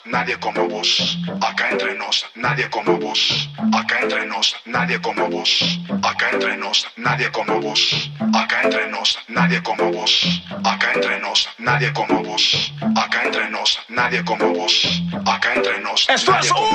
nadie como vos. Acá entre nos, nadie como vos. Acá entre nos, nadie como vos. Acá entre nos, nadie como vos. Acá entre nos, nadie como vos. Acá entre nos, nadie como vos. Acá entre nos, nadie como vos. Acá entre nos, Esto nadie es como